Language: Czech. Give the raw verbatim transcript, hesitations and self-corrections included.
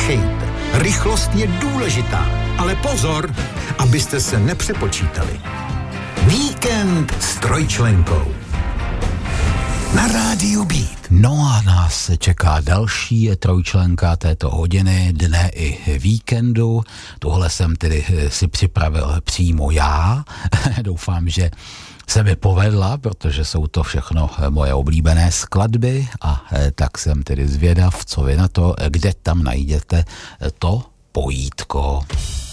Spěchejte. Rychlost je důležitá, ale pozor, abyste se nepřepočítali. Víkend s trojčlenkou. Na rádiu Beat. No a nás čeká další trojčlenka této hodiny, dne i víkendu. Tohle jsem tedy si připravil přímo já. Doufám, že se mi povedla, protože jsou to všechno moje oblíbené skladby a tak jsem tedy zvědav, co vy na to, kde tam najdete to pojítko.